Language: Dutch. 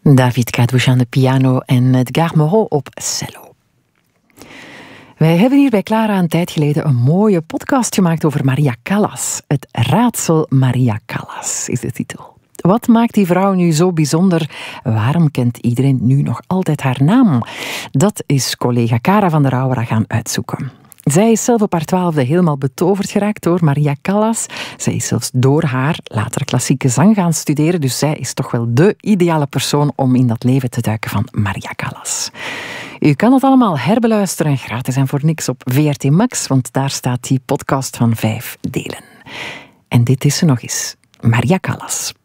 David Kadouche aan de piano en Edgar Moreau op cello. Wij hebben hier bij Clara een tijd geleden een mooie podcast gemaakt over Maria Callas. Het raadsel Maria Callas is de titel. Wat maakt die vrouw nu zo bijzonder? Waarom kent iedereen nu nog altijd haar naam? Dat is collega Cara van der Rauwera gaan uitzoeken. Zij is zelf op haar 12e helemaal betoverd geraakt door Maria Callas. Zij is zelfs door haar later klassieke zang gaan studeren, dus zij is toch wel de ideale persoon om in dat leven te duiken van Maria Callas. U kan het allemaal herbeluisteren, gratis en voor niks op VRT Max, want daar staat die podcast van 5 delen. En dit is ze nog eens, Maria Callas.